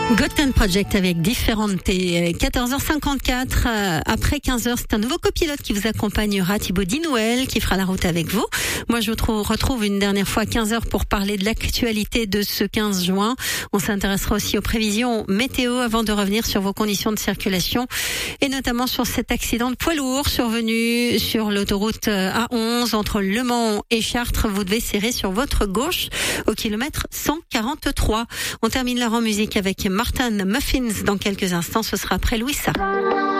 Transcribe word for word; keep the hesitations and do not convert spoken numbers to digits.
Gotten Project avec différentes quatorze heures cinquante-quatre. Après quinze heures, c'est un nouveau copilote qui vous accompagnera, Thibaut Dinouel, qui fera la route avec vous. Moi, je vous trouve, retrouve une dernière fois à quinze heures pour parler de l'actualité de ce quinze juin. On s'intéressera aussi aux prévisions météo avant de revenir sur vos conditions de circulation et notamment sur cet accident de poids lourd survenu sur l'autoroute A onze entre Le Mans et Chartres. Vous devez serrer sur votre gauche au kilomètre cent quarante-trois. On termine l'heure en musique avec Martin Muffins dans quelques instants. Ce sera après Louisa.